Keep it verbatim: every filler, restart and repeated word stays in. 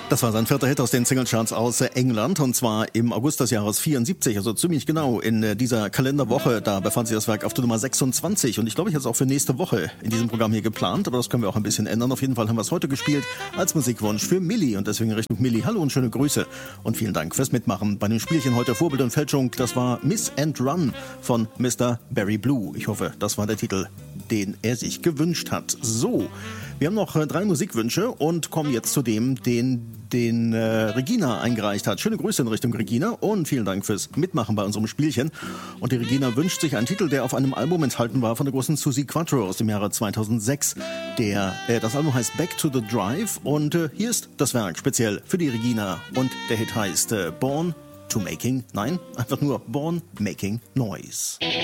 Das war sein vierter Hit aus den Singlecharts aus England, und zwar im August des Jahres vierundsiebzig, also ziemlich genau in dieser Kalenderwoche. Da befand sich das Werk auf der Nummer sechsundzwanzig, und ich glaube, ich hätte es auch für nächste Woche in diesem Programm hier geplant, aber das können wir auch ein bisschen ändern. Auf jeden Fall haben wir es heute gespielt als Musikwunsch für Millie, und deswegen Richtung Millie. Hallo und schöne Grüße und vielen Dank fürs Mitmachen bei dem Spielchen heute. Vorbild und Fälschung, das war Miss and Run von Mister Barry Blue. Ich hoffe, das war der Titel, den er sich gewünscht hat. So, wir haben noch drei Musikwünsche und kommen jetzt zu dem, den den äh, Regina eingereicht hat. Schöne Grüße in Richtung Regina und vielen Dank fürs Mitmachen bei unserem Spielchen. Und die Regina wünscht sich einen Titel, der auf einem Album enthalten war von der großen Suzi Quatro aus dem Jahre zweitausendsechs. Der, äh, das Album heißt Back to the Drive, und äh, hier ist das Werk speziell für die Regina, und der Hit heißt äh, Born to Making, nein, einfach nur Born Making Noise.